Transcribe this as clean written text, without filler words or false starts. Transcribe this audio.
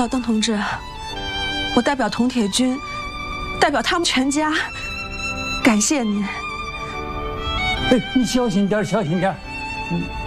老邓同志，我代表铜铁军，代表他们全家，感谢您。 哎，你小心点，小心点。